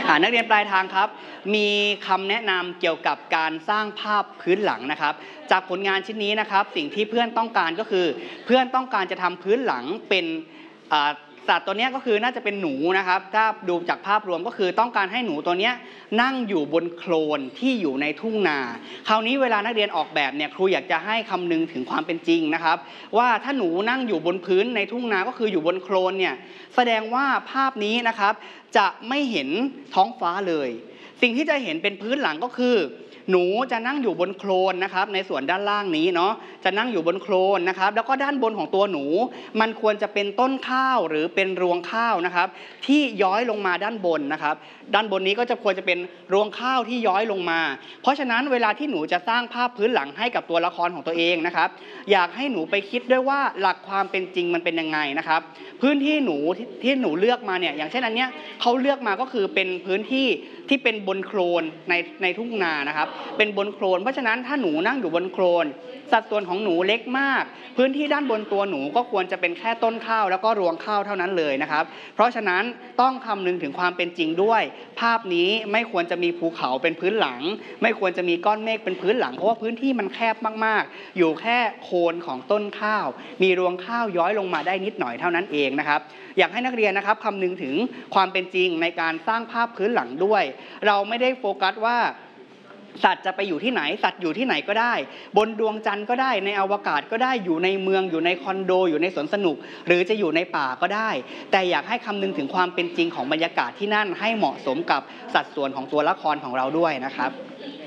นักเรียนปลายทางครับมีคำแนะนำเกี่ยวกับการสร้างภาพพื้นหลังนะครับจากผลงานชิ้นนี้นะครับสิ่งที่เพื่อนต้องการก็คือเพื่อนต้องการจะทำพื้นหลังเป็นสัตว์ตัวนี้ก็คือน่าจะเป็นหนูนะครับถ้าดูจากภาพรวมก็คือต้องการให้หนูตัวนี้นั่งอยู่บนโคลนที่อยู่ในทุ่งนาคราวนี้เวลานักเรียนออกแบบเนี่ยครูอยากจะให้คำนึงถึงความเป็นจริงนะครับว่าถ้าหนูนั่งอยู่บนพื้นในทุ่งนาก็คืออยู่บนโคลนเนี่ยแสดงว่าภาพนี้นะครับจะไม่เห็นท้องฟ้าเลยสิ่งที่จะเห็นเป็นพื้นหลังก็คือหนูจะนั่งอยู่บนโคลนนะครับในส่วนด้านล่างนี้เนาะจะนั่งอยู่บนโคลนนะครับแล้วก็ด้านบนของตัวหนูมันควรจะเป็นต้นข้าวหรือเป็นรวงข้าวนะครับที่ย้อยลงมาด้านบนนะครับด้านบนนี้ก็จะควรจะเป็นรวงข้าวที่ย้อยลงมาเพราะฉะนั้นเวลาที่หนูจะสร้างภาพพื้นหลังให้กับตัวละครของตัวเองนะครับอยากให้หนูไปคิดด้วยว่าหลักความเป็นจริงมันเป็นยังไงนะครับพื้นที่หนูที่หนูเลือกมาเนี่ยอย่างเช่นอันเนี้ยเขาเลือกมาก็คือเป็นพื้นที่ที่เป็นบนโคลนในทุ่งนานะครับเป็นบนโคลนเพราะฉะนั้นถ้าหนูนั่งอยู่บนโคลนสัดส่วนของหนูเล็กมากพื้นที่ด้านบนตัวหนูก็ควรจะเป็นแค่ต้นข้าวแล้วก็รวงข้าวเท่านั้นเลยนะครับเพราะฉะนั้นต้องคำนึงถึงความเป็นจริงด้วยภาพนี้ไม่ควรจะมีภูเขาเป็นพื้นหลังไม่ควรจะมีก้อนเมฆเป็นพื้นหลังเพราะว่าพื้นที่มันแคบมากๆอยู่แค่โคนของต้นข้าวมีรวงข้าวย้อยลงมาได้นิดหน่อยเท่านั้นเองนะครับอยากให้นักเรียนนะครับคำนึงถึงความเป็นจริงในการสร้างภาพพื้นหลังด้วยเราไม่ได้โฟกัสว่าสัตว์จะไปอยู่ที่ไหนสัตว์อยู่ที่ไหนก็ได้บนดวงจันทร์ก็ได้ในอวกาศก็ได้อยู่ในเมืองอยู่ในคอนโดอยู่ในสวนสนุกหรือจะอยู่ในป่าก็ได้แต่อยากให้คำนึงถึงความเป็นจริงของบรรยากาศที่นั่นให้เหมาะสมกับสัดส่วนของตัวละครของเราด้วยนะครับ